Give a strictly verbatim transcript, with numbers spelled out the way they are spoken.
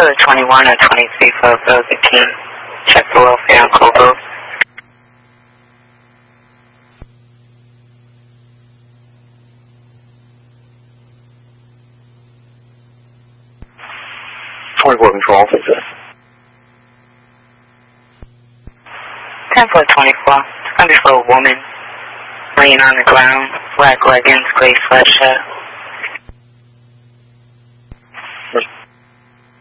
Code twenty-one or twenty-three for Burger King. Check the welfare on Cobo. twenty-four Control, fix it. ten four twenty-four. It's going to be for a woman laying on the ground, black leggings, gray sweatshirt.